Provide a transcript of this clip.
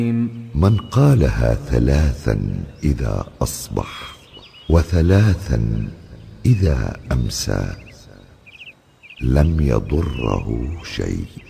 من قالها 3 إذا أصبح و3 إذا أمسى لم يضره شيء.